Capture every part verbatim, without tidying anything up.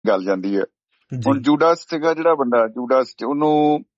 ਗੱਲ ਜਾਂਦੀ ਹੈ। ਜੀ ਹੁਣ ਜੂਡਾਸ ਸੀਗਾ ਜਿਹੜਾ ਬੰਦਾ, ਜੂਡਾਸ ਉਹਨੂੰ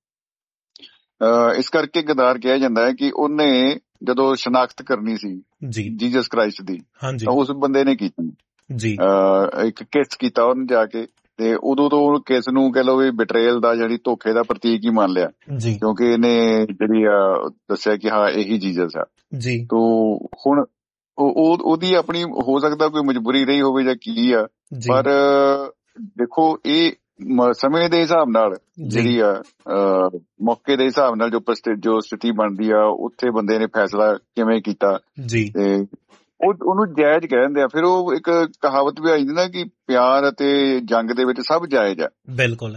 ਅਹ ਇਸ ਕਰਕੇ ਗਦਾਰ ਕਿਹਾ ਜਾਂਦਾ ਹੈ ਕਿ ਉਹਨੇ ਜਦੋਂ ਸ਼ਨਾਖਤ ਕਰਨੀ ਸੀ ਜੀ ਜੀਸਸ ਕ੍ਰਾਈਸਟ ਦੀ ਹਾਂਜੀ ਤਾਂ ਉਸ ਬੰਦੇ ਨੇ ਕੀਤੀ। ਜੀ ਅਹ ਇੱਕ ਕਿਸ ਕੀਤਾ ਉਹਨੇ ਜਾ ਕੇ, ਤੇ ਉਦੋਂ ਤੋਂ ਉਹ ਕਿਸ ਨੂੰ ਕਹਿ ਲਓ ਵੀ ਬਿਟਰੇਲ ਦਾ, ਜਿਹੜੀ ਧੋਖੇ ਦਾ ਪ੍ਰਤੀਕ ਹੀ ਮੰਨ ਲਿਆ, ਜੀ ਕਿਉਂਕਿ ਇਹਨੇ ਜਿਹੜੀ ਆ ਦੱਸਿਆ ਕਿ ਹਾਂ ਇਹੀ ਜੀਸਸ ਆ। ਜੀ ਤੋ ਹੁਣ ਉਹ ਉਹ- ਉਹਦੀ ਆਪਣੀ ਹੋ ਸਕਦਾ ਕੋਈ ਮਜਬੂਰੀ ਰਹੀ ਹੋਵੇ ਜਾਂ ਕੀ ਆ, ਜੀ ਪਰ ਦੇਖੋ ਇਹ ਮ- ਸਮੇਂ ਦੇ ਹਿਸਾਬ ਨਾਲ ਜੀ ਜਿਹੜੀ ਆ ਅਹ ਮੌਕੇ ਦੇ ਹਿਸਾਬ ਨਾਲ ਜੋ ਪਰਿਸਥਿਤੀ ਜੋ ਸਥਿਤੀ ਬਣਦੀ ਆ, ਉੱਥੇ ਬੰਦੇ ਨੇ ਫੈਸਲਾ ਕਿਵੇਂ ਕੀਤਾ ਜੀ ਤੇ ਉਹ ਉਹਨੂੰ ਜਾਇਜ਼ ਕਹਿ ਦਿੰਦੇ ਆ। ਫਿਰ ਉਹ ਇੱਕ ਕਹਾਵਤ ਵੀ ਆਈ ਨਾ ਕਿ ਪਿਆਰ ਅਤੇ ਜੰਗ ਦੇ ਵਿੱਚ ਸਭ ਜਾਇਜ਼ ਆ। ਬਿਲਕੁਲ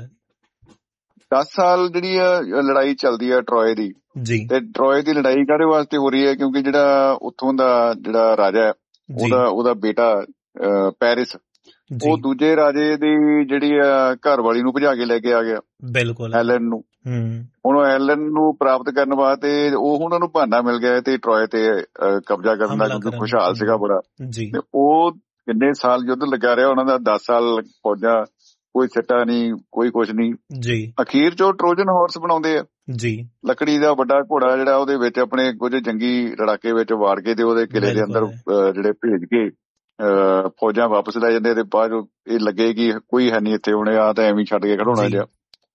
ਦਸ ਸਾਲ ਜਿਹੜੀ ਆ ਲੜਾਈ ਚੱਲਦੀ ਆ ਟਰੋਏ ਦੀ, ਜੀ ਤੇ ਟਰੋਏ ਦੀ ਲੜਾਈ ਕਾਹਦੇ ਵਾਸਤੇ ਹੋ ਰਹੀ ਹੈ? ਕਿਉਂਕਿ ਜਿਹੜਾ ਉੱਥੋਂ ਦਾ ਜਿਹੜਾ ਰਾਜਾ ਹੈ, ਜੀ ਉਹਦਾ ਉਹਦਾ ਬੇਟਾ ਅਹ ਪੈਰਿਸ, ਜੀ ਉਹ ਦੂਜੇ ਰਾਜੇ ਦੀ ਜਿਹੜੀ ਆ ਘਰ ਵਾਲੀ ਨੂੰ ਭਜਾ ਕੇ ਲੈ ਕੇ ਆ ਗਿਆ, ਬਿਲਕੁਲ ਐਲਨ ਨੂੰ। ਹੂੰ ਹੁਣ ਐਲਨ ਨੂੰ ਪ੍ਰਾਪਤ ਕਰਨ ਵਾਸਤੇ ਉਹ ਉਹਨਾਂ ਨੂੰ ਬਹਾਨਾ ਮਿਲ ਗਿਆ ਤੇ ਟਰੋਏ ਤੇ ਅਹ ਕਬਜ਼ਾ ਕਰਨ ਦਾ, ਹਮਲਾ ਕਿਉਂਕਿ ਕਰਨ ਖੁਸ਼ਹਾਲ ਹੂੰ, ਸੀਗਾ ਬੜਾ। ਜੀ ਤੇ ਉਹ ਕਿੰਨੇ ਸਾਲ ਯੁੱਧ ਲੱਗਾ ਰਿਹਾ ਉਹਨਾਂ ਦਾ, ਦਸ ਸਾਲ ਫੌਜਾਂ, ਕੋਈ ਸਿੱਟਾ ਨਹੀਂ, ਕੋਈ ਕੁਛ ਨਹੀਂ। ਜੀ ਅਖੀਰ ਚ ਉਹ ਟਰੋਜਨ ਹਾਰਸ ਬਣਾਉਂਦੇ ਆ, ਜੀ ਲੱਕੜੀ ਦਾ ਵੱਡਾ ਘੋੜਾ ਜਿਹੜਾ ਉਹਦੇ ਵਿੱਚ ਆਪਣੇ ਕੁਝ ਜੰਗੀ ਲੜਾਕੇ ਵਿੱਚ ਵਾੜ ਕੇ ਤੇ ਉਹਦੇ ਕਿਲੇ ਦੇ ਅੰਦਰ ਬਿਲਕੁਲ ਅਹ ਜਿਹੜੇ ਭੇਜ ਕੇ ਅਹ ਫੌਜਾਂ ਵਾਪਸ ਲੈ ਜਾਂਦੇ। ਤੇ ਬਾਅਦ ਚੋਂ ਇਹ ਲੱਗੇ ਕਿ ਕੋਈ ਹੈ ਨਹੀਂ ਇੱਥੇ, ਉਹਨੇ ਆ ਤਾਂ ਐਵੇਂ ਛੱਡ ਕੇ ਖੜਾਉਣਾ ਜੀ ਜਿਹਾ।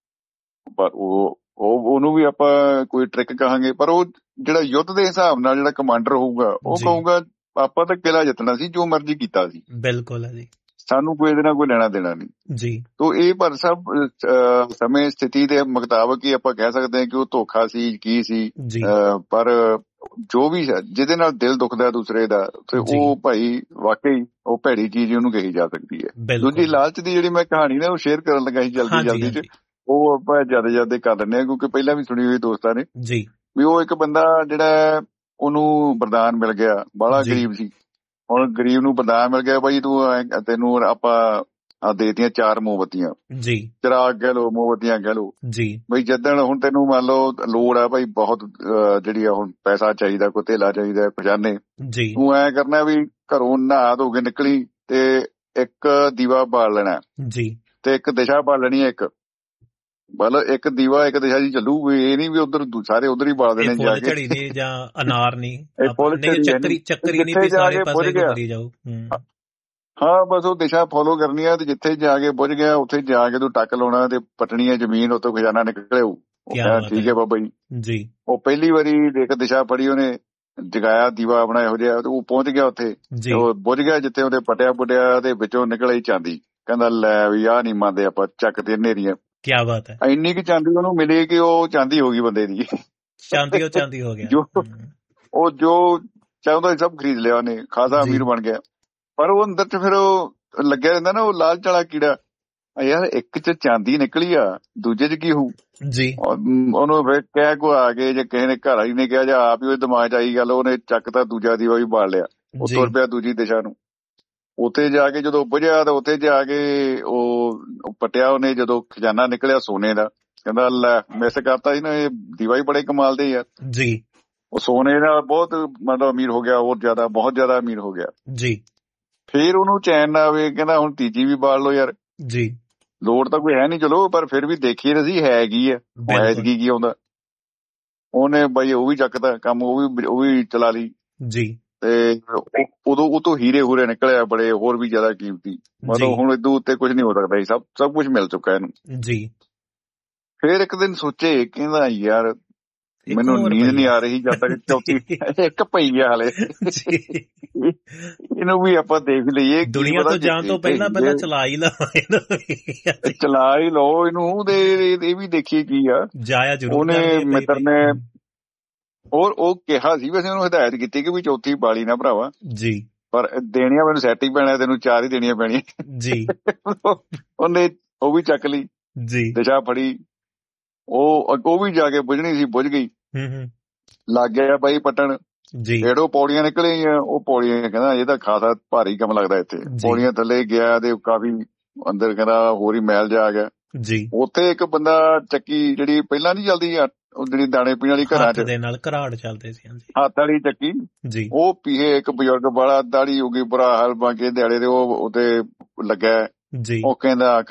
ਪਰ ਉਹ ਉਹ ਉਹਨੂੰ ਵੀ ਆਪਾਂ ਕੋਈ ਟ੍ਰਿਕ ਕਹਾਂਗੇ, ਪਰ ਉਹ ਜਿਹੜਾ ਯੁੱਧ ਦੇ ਹਿਸਾਬ ਨਾਲ ਜਿਹੜਾ ਕਮਾਂਡਰ ਹੋਊਗਾ ਉਹ ਜੀ ਕਹੂਗਾ ਆਪਾਂ ਤਾਂ ਕਿਲਾ ਜਿੱਤਣਾ ਸੀ, ਜੋ ਮਰਜ਼ੀ ਕੀਤਾ ਸੀ, ਬਿਲਕੁਲ ਹੈ ਜੀ ਸਾਨੂੰ ਕੋਈ ਇਹਦੇ ਨਾਲ ਕੋਈ ਲੈਣਾ ਦੇਣਾ ਨਹੀਂ। ਜੀ ਤੋ ਇਹ ਪਰ ਸਭ ਅਹ, ਸਮੇਂ ਸਥਿਤੀ ਦੇ ਮੁਤਾਬਕ ਹੀ ਆਪਾਂ ਕਹਿ ਸਕਦੇ ਹਾਂ ਕਿ ਉਹ ਧੋਖਾ ਸੀ, ਕੀ ਸੀ। ਜੀ ਅਹ, ਪਰ ਜੋ ਵੀ ਹੈ ਜਿਹਦੇ ਨਾਲ ਦਿਲ ਦੁਖਦਾ ਦੂਸਰੇ ਦਾ, ਤੇ ਜੀ ਉਹ ਭਾਈ ਵਾਕਈ ਉਹ ਭੈੜੀ ਚੀਜ਼ ਉਹਨੂੰ ਕਹੀ ਜਾ ਸਕਦੀ ਹੈ। ਦੂਜੀ ਬਿਲਕੁਲ ਲਾਲਚ ਦੀ ਜਿਹੜੀ ਮੈਂ ਕਹਾਣੀ ਨਾ ਉਹ ਸ਼ੇਅਰ ਕਰਨ ਲੱਗਾ ਸੀ ਜਲਦੀ ਹਾਂਜੀ ਜਲਦੀ ਚ, ਹਾਂਜੀ ਉਹ ਆਪਾਂ ਜਿਆਦਾ ਜਿਆਦਾ ਕਰ ਲੈਂਦੇ ਹਾਂ ਕਿਉਂਕਿ ਪਹਿਲਾਂ ਵੀ ਸੁਣੀ ਹੋਈ ਦੋਸਤਾਂ ਨੇ ਜੀ ਵੀ ਉਹ ਇੱਕ ਬੰਦਾ ਜਿਹੜਾ ਉਹਨੂੰ ਵਰਦਾਨ ਮਿਲ ਗਿਆ, ਬਾਹਲਾ ਜੀ ਗਰੀਬ ਸੀ। ਹੁਣ ਗਰੀਬ ਨੂੰ ਵਰਦਾਨ ਮਿਲ ਗਿਆ, ਬਾਈ ਤੂੰ ਐਂ- ਤੈਨੂੰ ਆਪਾਂ ਆ ਦੇਤੀਆਂ ਚਾਰ ਮੋਮਬੱਤੀਆਂ, ਜੀ ਚਿਰਾਗ ਕਹਿ ਲੋ, ਮੋਮਬੱਤੀਆਂ ਕਹਿ ਲੋ, ਜੀ ਬਈ ਜਿੱਦਣ ਹੁਣ ਤੈਨੂੰ ਮੰਨ ਲਓ ਲੋੜ ਆ ਭਾਈ ਬਹੁਤ, ਅਹ ਜਿਹੜੀ ਆ ਹੁਣ ਪੈਸਾ ਚਾਹੀਦਾ, ਕੋਈ ਧੇਲਾ ਚਾਹੀਦਾ, ਪਜਾਨੇ, ਜੀ ਤੂੰ ਐ ਕਰਨਾ ਵੀ ਘਰੋਂ ਨਹਾ ਧੋ ਕੇ ਨਿਕਲੀ ਤੇ ਇੱਕ ਦੀਵਾ ਬਾਲ ਲੈਣਾ ਜੀ ਤੇ ਇੱਕ ਦਿਸ਼ਾ ਬਾਲ ਲੈਣੀ ਹੈ, ਇੱਕ ਮਤਲਬ ਇੱਕ ਦੀਵਾ ਇੱਕ ਦਿਸ਼ਾ ਜੀ ਚੱਲੂ, ਵੀ ਇਹ ਨਹੀਂ ਵੀ ਉਧਰ ਸਾਰੇ ਉਧਰ ਹੀ ਬਾਲ ਇਹ ਦੇਣੇ ਜਾ ਫੁੱਲ ਕੇ। ਝੜੀ ਨਹੀਂ ਜਾਂ ਅਨਾਰ ਨਹੀਂ, ਇਹ ਆਪਾਂ ਫੁੱਲ ਨਹੀਂ ਝੜੀ ਹੈ ਚੱਕਰੀ ਨੀ, ਚੱਕਰੀ ਨਹੀਂ ਜਿੱਥੇ ਵੀ ਜਾ ਸਾਰੇ ਕੇ ਪਾਸੇ ਬੁੱਝ ਨੂੰ ਗਿਆ, ਕਰੀ ਜਾਓ। ਹੂੰ ਹਾਂ ਬਸ ਉਹ ਦਿਸ਼ਾ ਫੋਲੋ ਕਰਨੀ ਆ, ਤੇ ਜਿੱਥੇ ਜਾ ਕੇ ਬੁੱਝ ਗਿਆ ਉੱਥੇ ਜਾ ਕੇ ਤੂੰ ਟੱਕ ਲਾਉਣਾ ਤੇ ਪਟਣੀ ਹੈ ਜ਼ਮੀਨ, ਉੱਥੋਂ ਖਜ਼ਾਨਾ ਨਿਕਲੇ। ਉਹ ਕਿਆ ਕਹਿੰਦਾ ਬਾਤ ਠੀਕ ਹੈ ਹੈ ਬਾਬਾ ਜੀ। ਜੀ ਉਹ ਪਹਿਲੀ ਵਾਰੀ ਦੇਖ ਦਿਸ਼ਾ ਫੜੀ, ਉਹਨੇ ਜਗਾਇਆ ਦੀਵਾ ਆਪਣਾ ਇਹੋ ਜਿਹਾ, ਤੇ ਉਹ ਪਹੁੰਚ ਗਿਆ ਉੱਥੇ, ਜੀ ਤੇ ਉਹ ਬੁੱਝ ਗਿਆ ਜਿੱਥੇ ਉਹਦੇ ਪਟਿਆ ਪੁਟਿਆ ਤੇ ਵਿੱਚੋਂ ਨਿਕਲੀ ਚਾਂਦੀ। ਕਹਿੰਦਾ ਲੈ ਵੀ ਆਹ ਨਹੀਂ ਮੰਨਦੇ ਆਪਾਂ, ਚੱਕ ਤੇ ਨੇਰੀਆਂ। ਕਿਆ ਬਾਤ ਹੈ, ਇੰਨੀ ਕੁ ਚਾਂਦੀ ਉਹਨੂੰ ਮਿਲੀ ਕਿ ਉਹ ਚਾਂਦੀ ਹੋ ਗਈ ਬੰਦੇ ਦੀ। ਚਾਂਦੀ ਉਹ ਚਾਂਦੀ ਹੋ ਗਿਆ। ਜੋ ਹੂੰ, ਉਹ ਜੋ ਚਾਹੁੰਦਾ ਸੀ ਸਭ ਖਰੀਦ ਲਿਆ ਉਹਨੇ, ਖਾਸਾ ਜੀ ਅਮੀਰ ਬਣ ਗਿਆ। ਪਰ ਉਹ ਅੰਦਰ ਚ ਫਿਰ ਉਹ ਲੱਗਿਆ ਰਹਿੰਦਾ ਨਾ ਉਹ ਲਾਲਚ ਵਾਲਾ ਕੀੜਾ, ਯਾਰ ਇੱਕ ਚ ਚਾਂਦੀ ਨਿਕਲੀ ਆ, ਦੂਜੇ ਚ ਕੀ ਹੋਊ। ਜੀ ਉਹਨੂੰ ਫਿਰ ਕਹਿ ਕੋ ਆ ਕੇ, ਜੇ ਕਿਸੇ ਨੇ ਘਰ ਵਾਲੀ ਨੇ ਕਿਹਾ ਜਾਂ ਆਪ ਹੀ ਉਹ ਦਿਮਾਗ ਚ ਆਈ ਗੱਲ, ਉਹਨੇ ਚੱਕ ਤਾਂ ਦੂਜਾ ਦੀਵਾ ਵੀ ਬਾਲ ਲਿਆ, ਉਹ ਜੀ ਤੁਰ ਪਿਆ ਦੂਜੀ ਦਿਸ਼ਾ ਨੂੰ। ਉੱਥੇ ਜਾ ਕੇ ਜਦੋਂ ਬੁਝਿਆ ਤਾਂ ਉੱਥੇ ਜਾ ਕੇ ਉਹ ਪਟਿਆ ਉਹਨੇ, ਜਦੋਂ ਖਜ਼ਾਨਾ ਨਿਕਲਿਆ ਸੋਨੇ ਦਾ, ਕਹਿੰਦਾ ਲੈ ਮਿਸ ਕਰਤਾ ਸੀ ਨਾ, ਇਹ ਦੀਵਾ ਹੀ ਬੜੇ ਕਮਾਲ ਦੇ ਯਾਰ। ਜੀ ਉਹ ਸੋਨੇ ਨਾਲ ਬਹੁਤ ਮਤਲਬ ਅਮੀਰ ਹੋ ਗਿਆ, ਹੋਰ ਜ਼ਿਆਦਾ, ਬਹੁਤ ਜ਼ਿਆਦਾ ਅਮੀਰ ਹੋ ਗਿਆ। ਜੀ ਫੇਰ ਉਹਨੂੰ ਚੈਨ ਨਾ ਆਵੇ, ਕਹਿੰਦਾ ਹੁਣ ਤੀਜੀ ਵੀ ਬਾਲ ਲਓ ਯਾਰ, ਜੀ ਲੋੜ ਤਾਂ ਕੋਈ ਹੈ ਨਹੀਂ, ਚਲੋ ਪਰ ਫਿਰ ਵੀ ਦੇਖੀਏ ਤਾਂ ਸੀ ਹੈ ਕੀ ਹੈ, ਹੈ ਕੀ ਕੀ ਆਉਂਦਾ। ਉਹਨੇ ਬਾਈ ਉਹ ਵੀ ਚੱਕਦਾ ਕੰਮ, ਉਹ ਵੀ ਉਹ ਵੀ ਚਲਾ ਲਈ ਜੀ ਤੇ ਉਦੋਂ ਉਹ ਤੋਂ ਹੀਰੇ ਹੂਰੇ ਨਿਕਲਿਆ ਬੜੇ, ਹੋਰ ਵੀ ਜ਼ਿਆਦਾ ਕੀਮਤੀ। ਮਤਲਬ ਹੁਣ ਇਦੋਂ ਉੱਤੇ ਕੁਝ ਨਹੀਂ ਹੋ ਸਕਦਾ ਸੀ, ਸਭ ਸਭ ਕੁਝ ਮਿਲ ਚੁੱਕਾ ਇਹਨੂੰ। ਜੀ ਫੇਰ ਇੱਕ ਦਿਨ ਸੋਚੇ, ਕਹਿੰਦਾ ਯਾਰ ਇੱਕ ਮੈਨੂੰ ਹੋਰ ਨੀਂਦ ਪਈ ਨਹੀਂ ਆ ਆ ਰਹੀ ਜਦ ਤੱਕ ਚੌਥੀ ਇੱਕ ਪਈ ਆ ਹਾਲੇ, ਜੀ ਇਹਨੂੰ ਵੀ ਆਪਾਂ ਦੇਖ ਲਈਏ। ਕੀ ਦੁਨੀਆ ਪਤਾ ਤੋਂ ਜਾਣ ਤੋਂ ਪਹਿਲਾਂ ਪਹਿਲਾਂ ਚਲਾ ਹੀ ਲਾ, ਚਲਾ ਹੀ ਲਓ ਇਹਨੂੰ, ਤੇ ਇਹ ਵੀ ਦੇਖੀਏ ਕੀ ਆ। ਜਾਇਆ ਜ਼ਰੂਰ ਉਹਨੇ ਮਿੱਤਰ ਨੇ ਹੋਰ ਉਹ ਕਿਹਾ ਸੀ, ਵੈਸੇ ਉਹਨੂੰ ਹਦਾਇਤ ਕੀਤੀ ਕਿ ਵੀ ਚੌਥੀ ਬਾਲੀ ਨਾ ਭਰਾਵਾ ਜੀ, ਪਰ ਦੇਣੀਆਂ ਮੈਨੂੰ ਸੈੱਟ ਹੀ ਪੈਣਾ, ਤੈਨੂੰ ਚਾਰ ਹੀ ਦੇਣੀਆਂ ਪੈਣੀਆਂ ਜੀ। ਉਹਨੇ ਉਹ ਵੀ ਚੱਕ ਲਈ, ਜੀ ਦਿਸ਼ਾ ਫੜੀ, ਉਹ ਉਹ ਵੀ ਜਾ ਕੇ ਬੁੱਝਣੀ ਸੀ, ਬੁੱਝ ਗਈ। ਹੂੰ ਹੂੰ ਲੱਗ ਗਿਆ ਬਾਈ ਪੱਟਣ, ਜੀ ਜਿਹੜੋ ਪੌੜੀਆਂ ਨਿਕਲੀਆਂ, ਉਹ ਪੌੜੀਆਂ ਕਹਿੰਦਾ ਇਹ ਤਾਂ ਖਾਸਾ ਭਾਰੀ ਕੰਮ ਲੱਗਦਾ ਇੱਥੇ। ਪੌੜੀਆਂ ਥੱਲੇ ਗਿਆ ਤੇ ਕਾਫੀ ਅੰਦਰ ਕਹਿੰਦਾ ਹੋਰ ਹੀ ਮਹਿਲ ਜਾ ਆ ਗਿਆ। ਜੀ ਉੱਥੇ ਇੱਕ ਬੰਦਾ ਚੱਕੀ ਜਿਹੜੀ ਪਹਿਲਾਂ ਨਹੀਂ ਚੱਲਦੀ, ਉਹ ਜਿਹੜੀ ਦਾਣੇ ਪੀਣ ਵਾਲੀ ਘਰਾਂ ਚ ਦੇ ਨਾਲ ਘਰਾੜ ਚੱਲਦੇ ਸੀ, ਹੱਥ ਵਾਲੀ ਚੱਕੀ, ਜੀ ਉਹ ਪੀਏ ਇੱਕ ਬਜ਼ੁਰਗ ਵਾਲਾ ਦਾੜੀ ਹੋ ਗਈ, ਬੁਰਾ ਹਾਲ ਬਣ ਕੇ ਦਿਹਾੜੇ ਦੇ ਉਹ ਉੱਤੇ ਲੱਗਾ ਜੀ ਉਹ ਕਹਿੰਦਾ